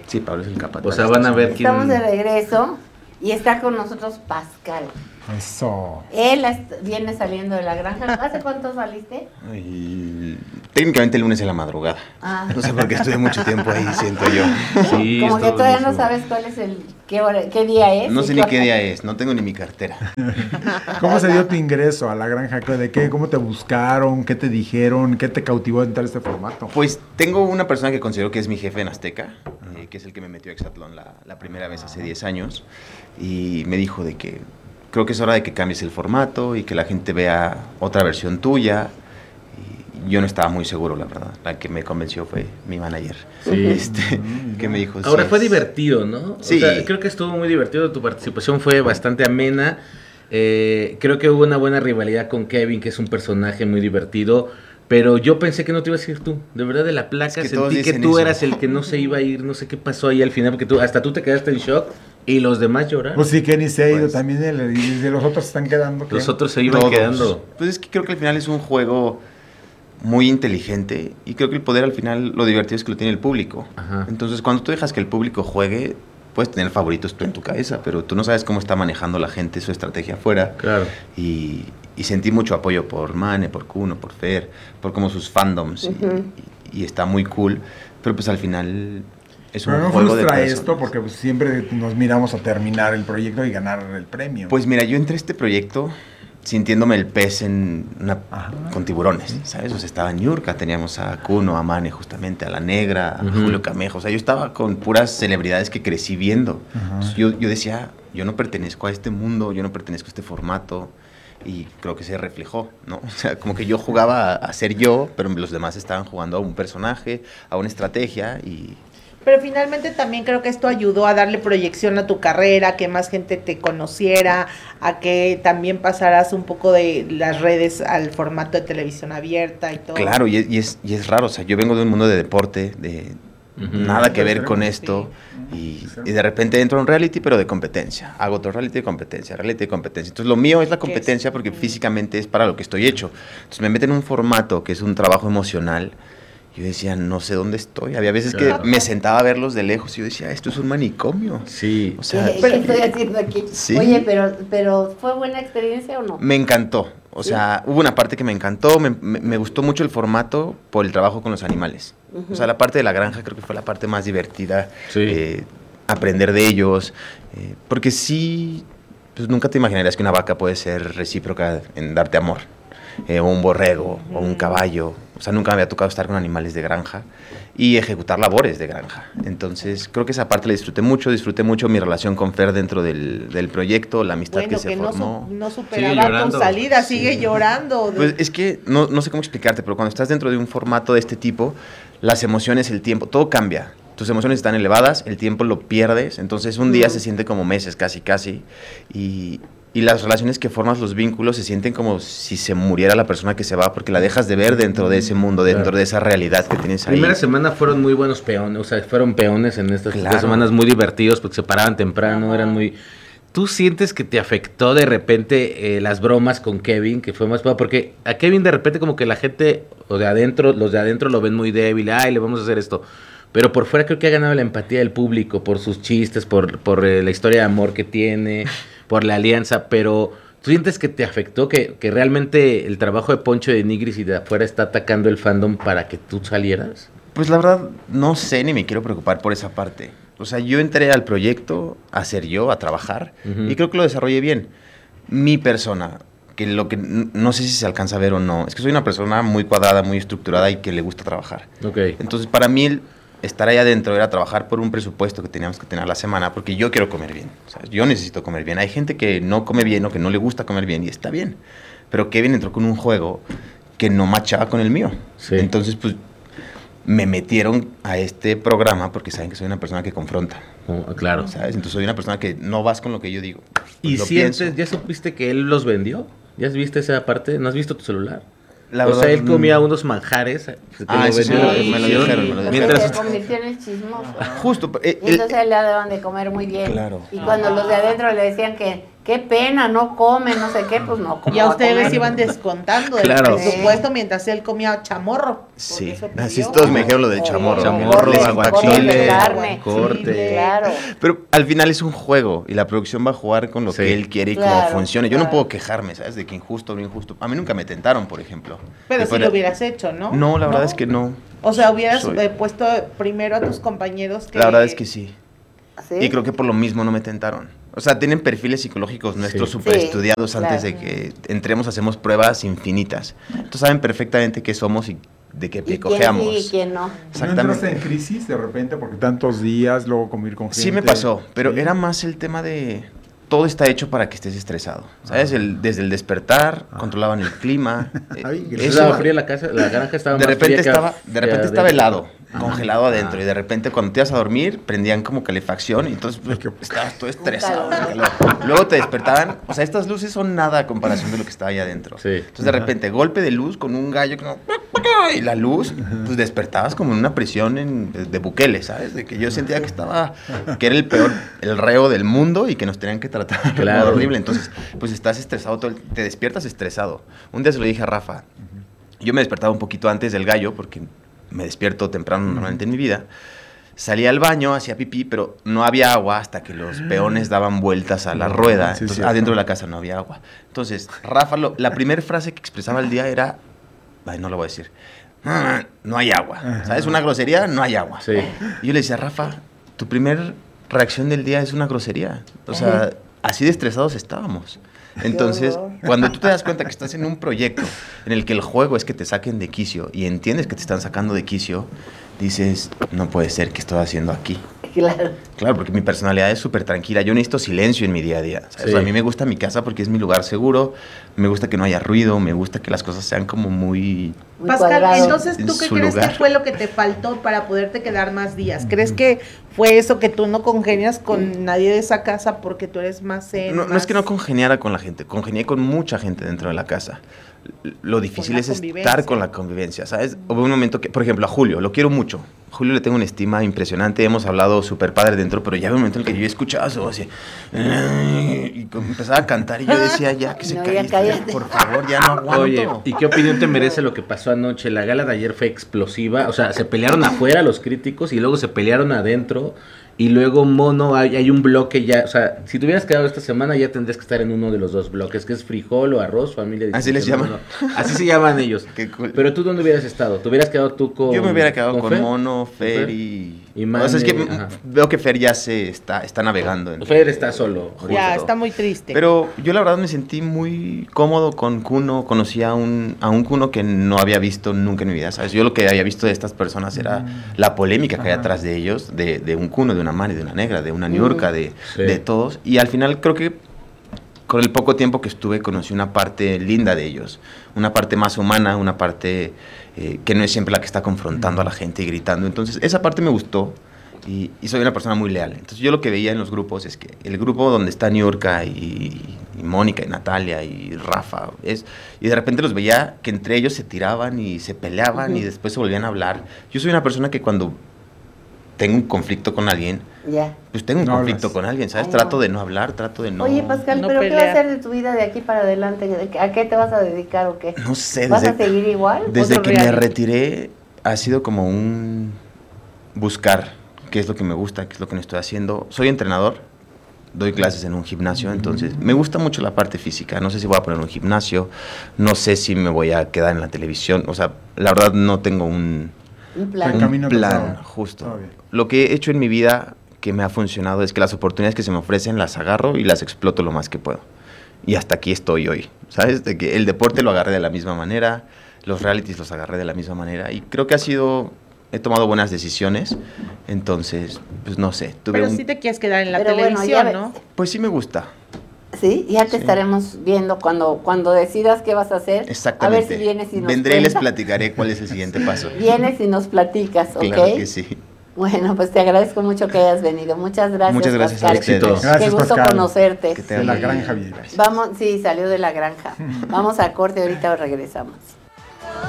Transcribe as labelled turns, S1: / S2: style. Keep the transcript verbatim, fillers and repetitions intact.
S1: Sí, Pablo es el capataz.
S2: O sea, van a ver quién...
S3: Estamos de regreso y está con nosotros Pascal.
S4: Eso.
S3: Él est- viene saliendo de la granja. ¿Hace cuánto saliste?
S1: Y técnicamente el lunes en la madrugada.
S3: Ah.
S1: No sé por qué estuve mucho tiempo ahí, siento yo.
S2: Sí,
S3: Como que
S2: estuvo
S3: todavía no
S2: buenísimo.
S3: sabes cuál es el, qué, hora, qué día es.
S1: No
S3: y
S1: sé ni
S3: cuál-
S1: qué día es, no tengo ni mi cartera.
S4: ¿Cómo se dio tu ingreso a la granja? ¿De qué? ¿Cómo te buscaron? ¿Qué te dijeron? ¿Qué te cautivó entrar a este formato?
S1: Pues tengo una persona que considero que es mi jefe en Azteca, eh, que es el que me metió a Exatlón la, la primera vez hace diez años, y me dijo de que creo que es hora de que cambies el formato y que la gente vea otra versión tuya. Y yo no estaba muy seguro, la verdad. La que me convenció fue mi manager,
S2: Sí.
S1: este, que me dijo...
S2: Ahora
S1: sí,
S2: fue
S1: es-
S2: divertido, ¿no?
S1: Sí.
S2: O sea, creo que estuvo muy divertido, tu participación fue bastante amena. Eh, creo que hubo una buena rivalidad con Kevin, que es un personaje muy divertido. Pero yo pensé que no te ibas a ir tú. De verdad, de la placa
S1: Es que todos
S2: sentí que
S1: dicen
S2: tú
S1: eso.
S2: eras el que no se iba a ir. No sé qué pasó ahí al final, porque tú, hasta tú te quedaste en shock y los demás lloraron.
S4: Pues sí, Kenny se ha ido
S1: Pues-
S4: también él, y de los otros están quedando. ¿qué?
S2: Los otros se iban
S1: Todos.
S2: quedando.
S1: Pues es que creo que al final es un juego muy inteligente y creo que el poder al final lo divertido es que lo tiene el público.
S2: Ajá.
S1: Entonces cuando tú dejas que el público juegue, puedes tener favoritos tú en tu cabeza, pero tú no sabes cómo está manejando la gente su estrategia afuera.
S2: Claro.
S1: Y, y sentí mucho apoyo por Mane, por Kuno, por Fer, por como sus fandoms y-
S3: Ujú.
S1: y, y está muy cool, pero pues al final es un
S4: Pero no
S1: juego de
S4: frustra
S1: personas.
S4: esto porque pues, siempre nos miramos a terminar el proyecto y ganar el premio.
S1: Pues mira, yo entré a este proyecto sintiéndome el pez en una,
S4: Ajá.
S1: con tiburones, ¿sabes? O sea, estaba en Niurka, teníamos a Kuno, a Mane justamente, a La Negra, a
S2: Ujú.
S1: Julio Camejo, o sea, yo estaba con puras celebridades que crecí viendo.
S4: Ajá.
S1: Entonces, yo, yo decía, yo no pertenezco a este mundo, yo no pertenezco a este formato, y creo que se reflejó, ¿no? O sea, como que yo jugaba a, a ser yo, pero los demás estaban jugando a un personaje, a una estrategia, y
S5: Pero finalmente también creo que esto ayudó a darle proyección a tu carrera, a que más gente te conociera, a que también pasaras un poco de las redes al formato de televisión abierta y todo.
S1: claro, y es, y es, y es raro, o sea, yo vengo de un mundo de deporte, de
S2: Ujú.
S1: nada que ver
S4: Extremo,
S1: con
S4: sí.
S1: esto, y, y de repente entro a un reality, pero de competencia, hago otro reality de competencia, reality de competencia, entonces lo mío es la competencia porque físicamente es para lo que estoy hecho, entonces me meten en un formato que es un trabajo emocional. Yo decía, no sé dónde estoy. Había veces
S2: Claro.
S1: que me sentaba a verlos de lejos y yo decía, esto es un manicomio.
S2: Sí.
S1: O sea,
S3: ¿Qué, qué estoy haciendo aquí?
S1: Sí.
S3: Oye, pero, pero ¿fue buena experiencia o no?
S1: me encantó. O sea, hubo una parte que me encantó. Me, me- me gustó mucho el formato por el trabajo con los animales.
S3: Ujú.
S1: O sea, la parte de la granja creo que fue la parte más divertida.
S2: Sí.
S1: eh, aprender de ellos. eh, porque sí, pues nunca te imaginarías que una vaca puede ser recíproca en darte amor. eh, o un borrego, o un caballo. O sea, nunca me había tocado estar con animales de granja y ejecutar labores de granja. Entonces, creo que esa parte la disfruté mucho. Disfruté mucho mi relación con Fer dentro del, del proyecto, la amistad
S5: Bueno,
S1: que se
S5: que no,
S1: formó.
S5: su- no
S2: Sigue
S5: superaba
S2: llorando.
S5: tu salida,
S2: Sí.
S5: sigue llorando.
S1: Pues es que no, no sé cómo explicarte, pero cuando estás dentro de un formato de este tipo, las emociones, el tiempo, todo cambia. Tus emociones están elevadas, el tiempo lo pierdes, entonces un día
S3: Mm.
S1: se siente como meses, casi, casi. Y, y las relaciones que formas, los vínculos, se sienten como si se muriera la persona que se va, porque la dejas de ver dentro de ese mundo, dentro
S2: Claro.
S1: de esa realidad que tienes ahí.
S2: Primera semana fueron muy buenos peones, o sea, fueron peones en estas
S1: Claro.
S2: tres semanas muy divertidos porque se paraban temprano,
S5: Ajá.
S2: eran muy... ¿Tú sientes que te afectó de repente eh, las bromas con Kevin, que fue más... Porque a Kevin de repente como que la gente, o de adentro, los de adentro lo ven muy débil, ay, le vamos a hacer esto. Pero por fuera creo que ha ganado la empatía del público por sus chistes, por, por eh, la historia de amor que tiene, por la alianza, pero... ¿Tú sientes que te afectó, que, que realmente el trabajo de Poncho de Nigris y de afuera está atacando el fandom para que tú salieras?
S1: Pues la verdad, no sé ni me quiero preocupar por esa parte. O sea, yo entré al proyecto a ser yo, a trabajar,
S2: Ujú.
S1: y creo que lo desarrollé bien. Mi persona, que lo que n- no sé si se alcanza a ver o no, es que soy una persona muy cuadrada, muy estructurada y que le gusta trabajar.
S2: Ok.
S1: Entonces, para mí, el estar ahí adentro era trabajar por un presupuesto que teníamos que tener a la semana, porque yo quiero comer bien. ¿Sabes? Yo necesito comer bien. Hay gente que no come bien o que no le gusta comer bien y está bien. Pero Kevin entró con un juego que no machaba con el mío.
S2: Sí.
S1: Entonces, pues, me metieron a este programa porque saben que soy una persona que confronta,
S2: Oh, claro.
S1: ¿sabes? Entonces, soy una persona que no vas con lo que yo digo. Pues,
S2: ¿Y
S1: lo
S2: sientes,
S1: pienso.
S2: ya supiste que él los vendió? ¿Ya has visto esa parte? ¿No has visto tu celular?
S1: La
S2: o sea,
S1: verdad,
S2: él comía
S1: mm,
S2: unos manjares que
S1: Ah,
S2: lo
S1: eso sí,
S2: vendió en la
S5: me lo
S2: televisión,
S1: dijeron, me lo
S3: Porque
S2: mientras
S3: se convirtió en el chismoso.
S1: Justo. eh,
S3: Y
S1: él-
S3: entonces a él le daban de comer muy bien.
S1: Claro.
S3: Y cuando los de adentro le decían que qué pena, no come, no sé qué, pues no como.
S5: Y a
S3: va
S5: ustedes
S3: comer.
S5: iban descontando del
S2: Claro.
S5: presupuesto mientras él comía chamorro.
S1: Sí,
S5: Porque eso
S1: así
S5: pidió.
S1: todos me dijeron lo del chamorro.
S2: Chamorro,
S3: corte, corte
S2: aguachile,
S3: de carne.
S2: corte.
S3: Sí, claro.
S1: Pero al final es un juego y la producción va a jugar con lo
S2: Sí.
S1: que él quiere y
S3: Claro,
S1: cómo funcione. Yo no
S3: claro.
S1: puedo quejarme, ¿sabes? De que injusto o no injusto. A mí nunca me tentaron, por ejemplo.
S5: Pero
S1: Que
S5: si
S1: fuera-
S5: lo hubieras hecho, ¿no?
S1: No, la verdad es que no.
S5: O sea, hubieras
S1: Soy-
S5: eh, puesto primero a tus compañeros que...
S1: La verdad es que sí.
S3: ¿Sí?
S1: Y creo que por lo mismo no me tentaron. O sea, tienen perfiles psicológicos nuestros
S2: Sí.
S1: súper
S3: Sí,
S1: estudiados antes
S3: claro.
S1: de que entremos, hacemos pruebas infinitas. Entonces saben perfectamente qué somos y de qué
S3: ¿Y
S1: pie
S3: quién
S1: cojeamos.
S3: sí y quién no?
S4: ¿No entraste en
S1: Exactamente.
S4: crisis de repente porque tantos días, luego convivir con gente?
S1: Sí me pasó, pero
S4: Sí.
S1: era más el tema de... Todo está hecho para que estés estresado. ¿Sabes? El, desde el despertar, controlaban el clima. eh,
S4: Ay, qué
S1: eso-
S2: Estaba fría la casa, la granja estaba
S1: de
S2: más
S1: repente
S2: fría que-
S1: estaba, de repente
S2: que
S1: estaba
S2: adentro.
S1: helado,
S2: Ajá.
S1: congelado adentro,
S2: Ah.
S1: y de repente cuando te ibas a dormir prendían como calefacción y entonces pues,
S4: Ay, qué-
S1: estabas todo estresado.
S3: calor.
S1: de calor. Luego te despertaban, o sea, estas luces son nada a comparación de lo que estaba ahí adentro.
S2: Sí.
S1: Entonces de repente golpe de luz con un gallo que no, y la luz, pues despertabas como en una prisión en- de, de Bukele, ¿sabes? De que yo sentía que estaba, que era el peor, el reo del mundo y que nos tenían que tratar
S2: Claro.
S1: horrible. Entonces, pues estás estresado, todo el- te despiertas estresado. Un día se lo dije a Rafa, yo me despertaba un poquito antes del gallo porque me despierto temprano normalmente en mi vida. Salí al baño, hacía pipí, pero no había agua hasta que los peones daban vueltas a la
S4: No,
S1: rueda.
S4: sí,
S1: Entonces,
S4: cierto.
S1: adentro de la casa no había agua. Entonces, Rafa, lo- la primera frase que expresaba al día era, ay, no lo voy a decir, "Ah, no hay agua.
S4: Ajá.
S1: ¿Sabes? Una grosería, no hay agua.
S2: Sí.
S1: Y yo le decía, Rafa, tu primer reacción del día es una grosería. O sea, así de estresados estábamos. Entonces,
S3: horror.
S1: cuando tú te das cuenta que estás en un proyecto en el que el juego es que te saquen de quicio y entiendes que te están sacando de quicio, dices, no puede ser que estoy haciendo aquí.
S3: Claro.
S1: Claro, porque mi personalidad es súper tranquila. Yo necesito silencio en mi día a día. ¿sabes?
S2: Sí.
S1: O sea, a mí me gusta mi casa porque es mi lugar seguro. Me gusta que no haya ruido. Me gusta que las cosas sean como muy...
S3: Muy
S5: Pascal,
S3: cuadrado.
S5: entonces,
S1: en
S5: ¿tú qué
S1: su
S5: crees
S1: lugar.
S5: que fue lo que te faltó para poderte quedar más días? ¿Crees que fue eso, que tú no congenias con nadie de esa casa porque tú eres más zen,
S1: No, no es que no
S5: más-
S1: congeniara con la gente. Congenié con mucha gente dentro de la casa. L- Lo difícil
S5: la
S1: es
S5: convivencia.
S1: estar con la convivencia, ¿sabes? Hubo un momento que, por ejemplo, a Julio, lo quiero mucho. A Julio le tengo una estima impresionante. Hemos hablado súper padre dentro, pero ya había un momento en el que yo escuchaba su voz y, y como empezaba a cantar y yo decía, ya que se
S3: No,
S1: calle,
S3: ya cállate.
S1: por favor, ya no aguanto.
S2: Oye, ¿y qué opinión te merece lo que pasó anoche? La gala de ayer fue explosiva, o sea, se pelearon afuera los críticos y luego se pelearon adentro y luego Mono, hay, hay un bloque ya, o sea, si te hubieras quedado esta semana ya tendrías que estar en uno de los dos bloques, que es frijol o arroz, familia. de
S1: ¿Así les
S2: distinción,
S1: llaman?
S2: no, no. Así se llaman ellos.
S1: Qué cool.
S2: Pero tú, ¿dónde hubieras estado? ¿Te hubieras quedado tú con
S1: Yo me hubiera quedado con,
S2: Fer?
S1: Mono,
S2: ¿Con
S1: Fer y...
S2: Y
S1: o sea, es que
S2: Mane, ajá.
S1: veo que Fer ya se está, está navegando. entre-
S2: Fer está solo.
S5: Ya,
S1: justo.
S5: está muy triste.
S1: Pero yo la verdad me sentí muy cómodo con Kuno. Conocí a un, a un Kuno que no había visto nunca en mi vida, ¿sabes? Yo lo que había visto de estas personas era la polémica que hay
S4: Ajá.
S1: atrás de ellos, de, de un Kuno, de una Mari, de una Negra, de una Niurka, de,
S2: Sí.
S1: de todos. Y al final creo que con el poco tiempo que estuve conocí una parte linda de ellos. Una parte más humana, una parte eh, que no es siempre la que está confrontando a la gente y gritando. Entonces esa parte me gustó. Y, y soy una persona muy leal. Entonces yo lo que veía en los grupos es que el grupo donde está Niurka y, y Mónica y Natalia y Rafa, es, y de repente los veía que entre ellos se tiraban y se peleaban y después se volvían a hablar. Yo soy una persona que cuando tengo un conflicto con alguien,
S3: Ya.
S1: pues tengo un
S4: No
S1: conflicto
S4: hablas.
S1: con alguien, ¿sabes?
S3: Ay,
S1: Trato
S3: no.
S1: de no hablar, trato de no...
S3: Oye, Pascal,
S5: No
S3: ¿pero qué va
S5: pelear.
S3: a ser de tu vida de aquí para adelante? ¿De qué- ¿A qué te vas a dedicar o qué?
S1: No sé,
S3: ¿Vas a
S1: desde,
S3: seguir igual?
S1: desde
S5: Otro
S1: que me
S5: reality.
S1: retiré ha sido como un buscar qué es lo que me gusta, qué es lo que no estoy haciendo. Soy entrenador, doy clases en un gimnasio, entonces me gusta mucho la parte física. No sé si voy a poner un gimnasio, no sé si me voy a quedar en la televisión. O sea, la verdad no tengo un,
S3: Un
S4: El
S3: plan.
S1: un
S4: camino
S1: plan
S4: trazado.
S1: justo.
S4: Todo bien.
S1: Lo que he hecho en mi vida que me ha funcionado es que las oportunidades que se me ofrecen las agarro y las exploto lo más que puedo. Y hasta aquí estoy hoy, ¿sabes? De que el deporte lo agarré de la misma manera, los realities los agarré de la misma manera y creo que ha sido, he tomado buenas decisiones, entonces, pues no sé, tuve
S5: Pero
S1: un,
S5: sí te quieres quedar en la
S3: Pero bueno,
S5: televisión,
S3: ya
S5: ¿no?
S1: pues sí me gusta,
S3: Sí, ya te
S1: Sí.
S3: estaremos viendo cuando, cuando decidas qué vas a hacer.
S1: exactamente.
S3: A ver si vienes y nos
S1: Vendré y les
S3: cuentas.
S1: platicaré cuál es el siguiente paso.
S3: Vienes y nos platicas, ¿ok?
S1: Claro que sí.
S3: Bueno, pues te agradezco mucho que hayas venido. Muchas gracias.
S1: Muchas gracias a
S3: Pascal.
S1: ustedes.
S2: Éxito.
S4: Gracias,
S3: Qué gusto
S4: Pascal.
S3: conocerte.
S1: Que te
S4: De la
S1: amo.
S4: granja Villegas.
S3: Vamos, sí, salió de la granja. Vamos a corte, ahorita regresamos.